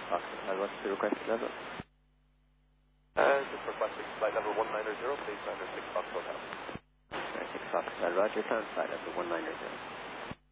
Fox Hotel, what's the requested level? Just requesting flight level 190, please, under 6 Fox Hotel. 6 Fox Hotel, roger, sound flight level 190.